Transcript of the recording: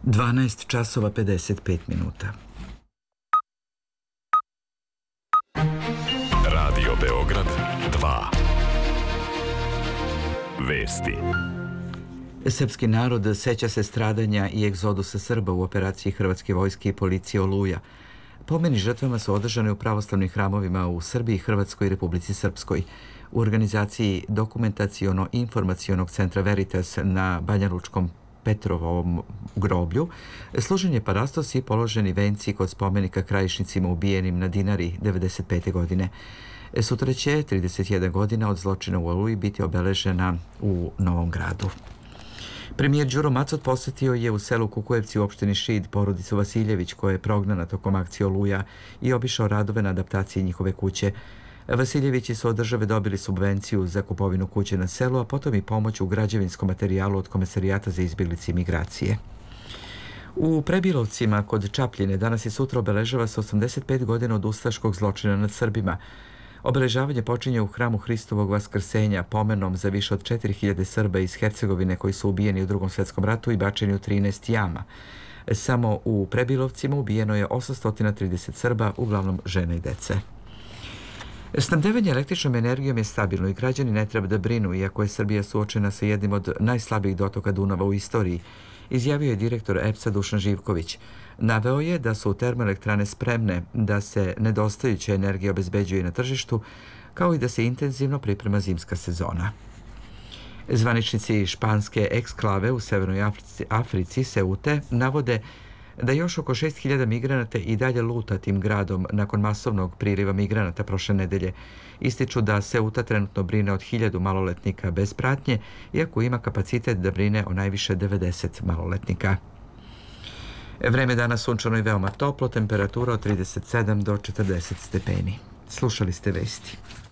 12 časova 55 minuta. Radio Beograd 2. Vesti. Srpski narod seća se stradanja i egzodusa Srba u operaciji Hrvatske vojske i policije Oluja. Pomeni žrtvama su održane u pravoslavnim hramovima u Srbiji, Hrvatskoj i Republici Srpskoj. U organizaciji Dokumentaciono-informacionog centra Veritas na Banjalučkom Petrovom groblju služen je parastos i položeni venci kod spomenika krajišnicima ubijenim na Dinari 1995. godine. Sutra će 31 godina od zločina u Oluji biti obeležena u Novom Gradu. Premijer Đuro Macot posjetio je u selu Kukujevci u opštini Šid porodicu Vasiljević koja je prognana tokom akcije Oluja i obišao radove na adaptaciji njihove kuće. Vasiljevići su od države dobili subvenciju za kupovinu kuće na selu, a potom i pomoć u građevinskom materijalu od Komesarijata za izbjeglice i migracije. U Prebilovcima kod Čapljine danas i sutra obeležava se 85 godina od ustaškog zločina nad Srbima. Obeležavanje počinje u hramu Hristovog Vaskrsenja pomenom za više od 4000 Srba iz Hercegovine koji su ubijeni u Drugom svjetskom ratu i bačeni u 13 jama. Samo u Prebilovcima ubijeno je 830 Srba, uglavnom žene i dece. Snabdevanje električnom energijom je stabilno i građani ne treba da brinu, iako je Srbija suočena sa jednim od najslabijih dotoka Dunava u istoriji, izjavio je direktor EPS-a Dušan Živković. Naveo je da su termoelektrane spremne, da se nedostajuća energija obezbeđuje na tržištu, kao i da se intenzivno priprema zimska sezona. Zvaničnici španske eksklave u Severnoj Africi, Seute, navode da još oko 6000 migranata i dalje luta tim gradom nakon masovnog priliva migranata prošle nedelje. Ističu da Ceuta trenutno brine od 1000 maloletnika bez pratnje, iako ima kapacitet da brine o najviše 90 maloletnika. Vreme danas sunčano i veoma toplo, temperatura od 37 do 40 stepeni. Slušali ste vesti.